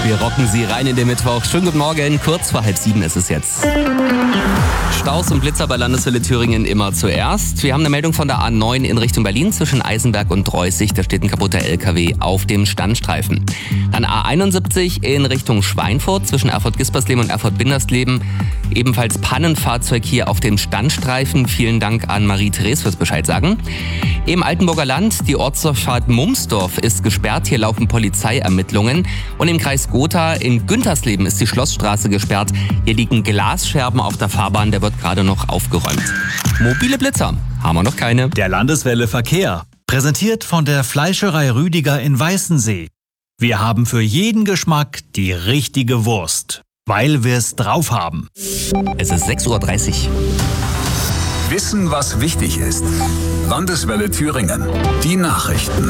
Wir rocken sie rein in den Mittwoch. Schönen guten Morgen, kurz vor 6:30 ist es jetzt. Staus und Blitzer bei Landeswelle Thüringen immer zuerst. Wir haben eine Meldung von der A9 in Richtung Berlin zwischen Eisenberg und Dreußig. Da steht ein kaputter LKW auf dem Standstreifen. Dann A71 in Richtung Schweinfurt zwischen Erfurt-Gispersleben und Erfurt-Bindersleben. Ebenfalls Pannenfahrzeug hier auf dem Standstreifen. Vielen Dank an Marie-Therese fürs Bescheid sagen. Im Altenburger Land, die Ortsdurchfahrt Mumsdorf ist gesperrt. Hier laufen Polizeiermittlungen. Und im Kreis Gotha in Güntersleben ist die Schlossstraße gesperrt. Hier liegen Glasscherben auf der Fahrbahn. Der wird gerade noch aufgeräumt. Mobile Blitzer haben wir noch keine. Der Landeswelle Verkehr. Präsentiert von der Fleischerei Rüdiger in Weißensee. Wir haben für jeden Geschmack die richtige Wurst, weil wir es drauf haben. Es ist 6:30 Uhr. Wissen, was wichtig ist. Landeswelle Thüringen. Die Nachrichten.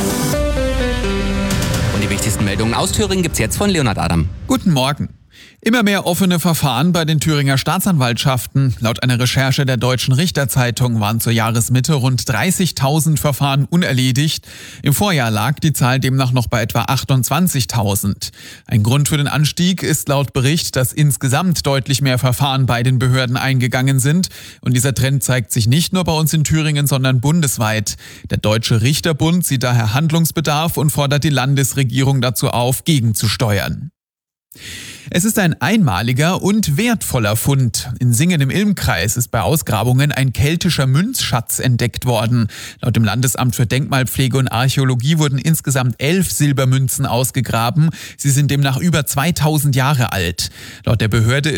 Und die wichtigsten Meldungen aus Thüringen gibt's jetzt von Leonhard Adam. Guten Morgen. Immer mehr offene Verfahren bei den Thüringer Staatsanwaltschaften. Laut einer Recherche der Deutschen Richterzeitung waren zur Jahresmitte rund 30.000 Verfahren unerledigt. Im Vorjahr lag die Zahl demnach noch bei etwa 28.000. Ein Grund für den Anstieg ist laut Bericht, dass insgesamt deutlich mehr Verfahren bei den Behörden eingegangen sind. Und dieser Trend zeigt sich nicht nur bei uns in Thüringen, sondern bundesweit. Der Deutsche Richterbund sieht daher Handlungsbedarf und fordert die Landesregierung dazu auf, gegenzusteuern. Es ist ein einmaliger und wertvoller Fund. In Singen im Ilmkreis ist bei Ausgrabungen ein keltischer Münzschatz entdeckt worden. Laut dem Landesamt für Denkmalpflege und Archäologie wurden insgesamt 11 Silbermünzen ausgegraben. Sie sind demnach über 2000 Jahre alt. Laut der Behörde